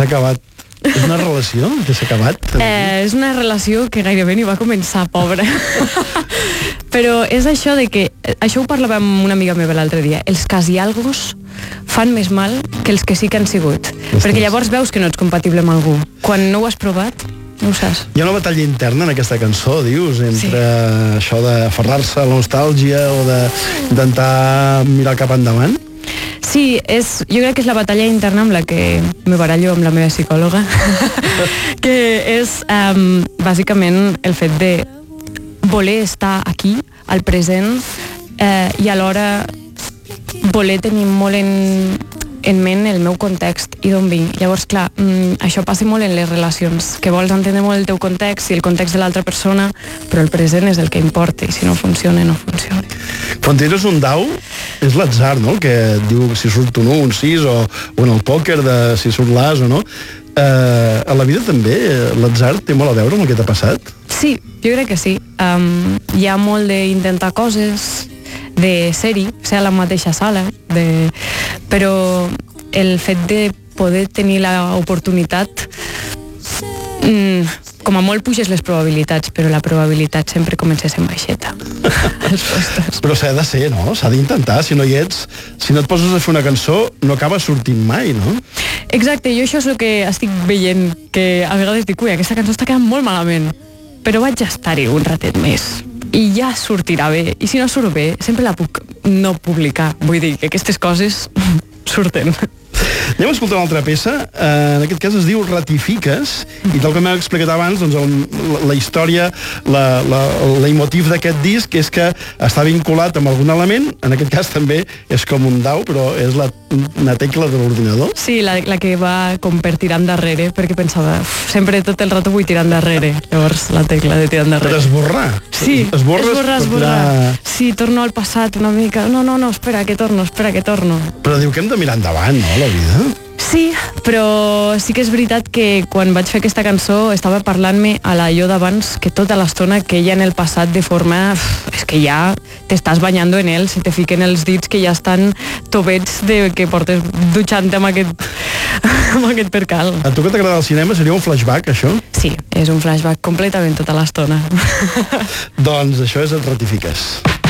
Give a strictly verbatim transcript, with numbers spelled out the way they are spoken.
s'ha acabat. És una relació que s'ha acabat? Eh, és una relació que gairebé ni va començar, pobre. Però és això de que... Això ho parlava amb una amiga meva l'altre dia. Els casialgos fan més mal que els que sí que han sigut. Ostres. Perquè llavors veus que no ets compatible amb algú. Quan no ho has provat, no ho saps. Hi ha una batalla interna en aquesta cançó, dius, entre sí. això d'aferrar-se a la nostàlgia o d'intentar mirar cap endavant? Sí, és, jo crec que és la batalla interna amb la que me barallo amb la meva psicòloga, que és um, bàsicament el fet de voler estar aquí, al present, eh, i alhora voler tenir molt en, en ment el meu context i d'on vinc. Llavors, clar, mm, això passa molt en les relacions, que vols entendre molt el teu context i el context de l'altra persona, però el present és el que importa, i si no funciona, no funciona. Quan tires un dau, és l'atzar, no?, el que et diu si surt un u, un sis, o, o en el pòquer de si surt l'as o no. Eh, a la vida també l'atzar té molt a veure amb el que t'ha passat? Sí, jo crec que sí. Um, hi ha molt d'intentar coses, de ser-hi, ser a la mateixa sala, de... però el fet de poder tenir l'oportunitat, mm, com a molt puges les probabilitats, però la probabilitat sempre comença sent baixeta. Però s'ha de ser, no? S'ha d'intentar, si no hi ets, si no et poses a fer una cançó, no acaba sortint mai, no? Exacte, jo això és el que estic veient, que a vegades dic, ui, aquesta cançó està quedant molt malament, però vaig estar-hi un ratet més i ja sortirà bé, i si no surt bé sempre la puc no publicar, vull dir que aquestes coses surten. Anem a escoltar una altra peça, eh, en aquest cas es diu Ratifiques, i tal com hem explicat abans, doncs el, la, la història, la, la, la emotiv d'aquest disc és que està vinculat amb algun element, en aquest cas també és com un dau, però és la, una tecla de l'ordinador. Sí, la, la que va com per tirar endarrere, perquè pensava, sempre tot el rato vull tirar endarrere, llavors la tecla de tirar endarrere. Per esborrar? Sí, esborres esborrar, esborrar. Tirar... Sí, torno al passat una mica, no, no, no, espera que torno, espera que torno. Però diu que hem de mirar endavant, no, la vida? Sí, però sí que és veritat que quan vaig fer aquesta cançó estava parlant-me a la jo d'abans, que tota l'estona que ella en el passat de forma... És que ja t'estàs banyant en ell, se te fiquen els dits que ja estan tobets de que portes dutxant-te amb aquest, amb aquest percal. A tu que t'agrada el cinema seria un flashback, això? Sí, és un flashback completament tota l'estona. Doncs això és Et Ratifiques.